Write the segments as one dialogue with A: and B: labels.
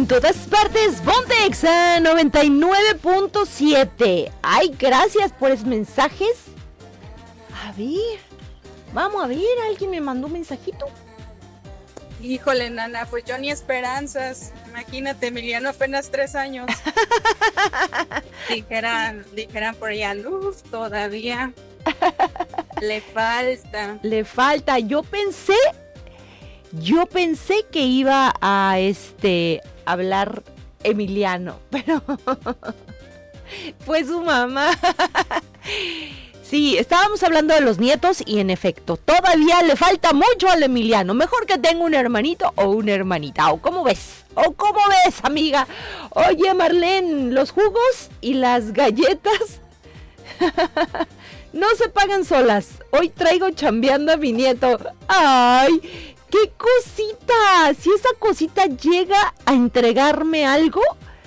A: En todas partes, ponte Exa 99.7. Ay, gracias por esos mensajes. A ver, vamos a ver, alguien me mandó un mensajito.
B: Híjole, nana, pues yo ni esperanzas. Imagínate, Emiliano apenas 3 años. dijeran por allá, luz todavía. Le falta. Yo
A: pensé que iba a hablar Emiliano, pero fue su mamá. Sí, estábamos hablando de los nietos y en efecto, todavía le falta mucho al Emiliano. Mejor que tenga un hermanito o una hermanita. ¿O cómo ves? Amiga? Oye, Marlene, los jugos y las galletas no se pagan solas. Hoy traigo chambeando a mi nieto. ¡Ay! ¡Qué cosita! Si esa cosita llega a entregarme algo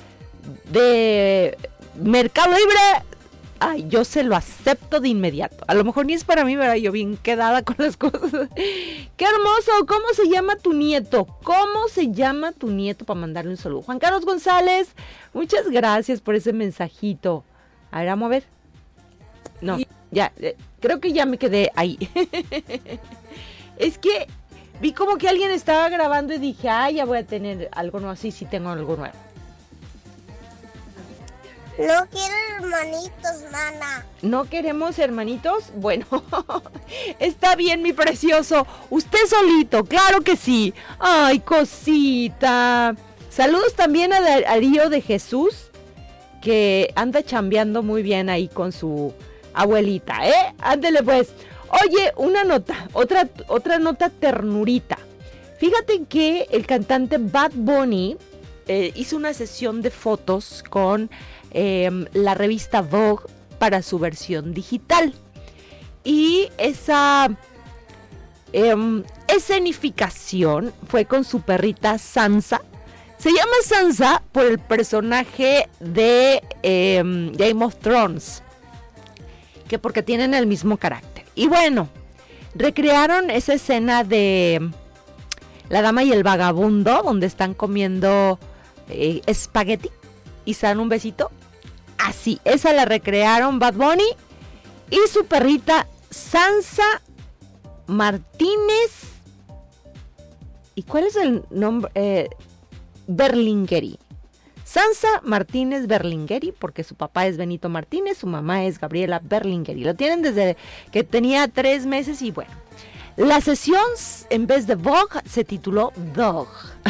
A: de Mercado Libre, ay, yo se lo acepto de inmediato. A lo mejor ni es para mí, ¿verdad? Yo bien quedada con las cosas. ¡Qué hermoso! ¿Cómo se llama tu nieto? Para mandarle un saludo. Juan Carlos González, muchas gracias por ese mensajito. A ver, vamos a ver. No, ya, creo que ya me quedé ahí. Es que vi como que alguien estaba grabando y dije, ya voy a tener algo nuevo. Sí tengo algo nuevo.
C: No quiero hermanitos, nana.
A: ¿No queremos hermanitos? Bueno, está bien, mi precioso. Usted solito, claro que sí. Ay, cosita. Saludos también a Darío de Jesús, que anda chambeando muy bien ahí con su abuelita, ¿eh? Ándele pues. Oye, una nota, otra nota ternurita. Fíjate que el cantante Bad Bunny hizo una sesión de fotos con la revista Vogue para su versión digital. Y esa escenificación fue con su perrita Sansa. Se llama Sansa por el personaje de Game of Thrones, que porque tienen el mismo carácter. Y bueno, recrearon esa escena de La Dama y el Vagabundo, donde están comiendo espagueti y se dan un besito. Así, esa la recrearon Bad Bunny y su perrita Sansa Martínez. ¿Y cuál es el nombre? Berlingeri. Sansa Martínez Berlingeri, porque su papá es Benito Martínez, su mamá es Gabriela Berlingeri. Lo tienen desde que tenía 3 meses y bueno. La sesión, en vez de Vogue, se tituló Dog.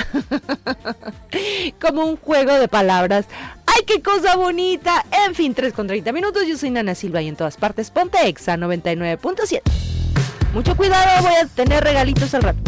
A: Como un juego de palabras. ¡Ay, qué cosa bonita! En fin, 3:30. Yo soy Nana Silva y en todas partes ponte Exa 99.7. Mucho cuidado, voy a tener regalitos al rato.